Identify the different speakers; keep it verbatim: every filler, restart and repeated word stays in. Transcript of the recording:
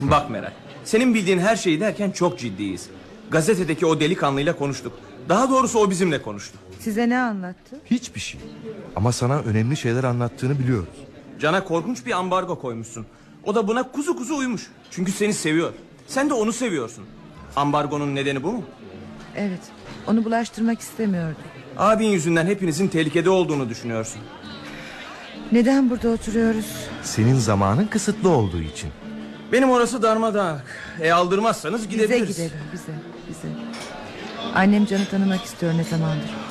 Speaker 1: Bak Meral, senin bildiğin her şeyi derken çok ciddiyiz. Gazetedeki o delikanlıyla konuştuk. Daha doğrusu o bizimle konuştu.
Speaker 2: Size ne anlattı?
Speaker 3: Hiçbir şey. Ama sana önemli şeyler anlattığını biliyoruz.
Speaker 1: Can'a korkunç bir ambargo koymuşsun. O da buna kuzu kuzu uymuş. Çünkü seni seviyor. Sen de onu seviyorsun. Ambargonun nedeni bu mu?
Speaker 2: Evet, onu bulaştırmak istemiyordu.
Speaker 1: Abin yüzünden hepinizin tehlikede olduğunu düşünüyorsun.
Speaker 2: Neden burada oturuyoruz?
Speaker 3: Senin zamanın kısıtlı olduğu için.
Speaker 1: Benim orası darmadağınık. E aldırmazsanız gidebiliriz.
Speaker 2: Bize gidelim, bize, bize. Annem Can'ı tanımak istiyor ne zamandır.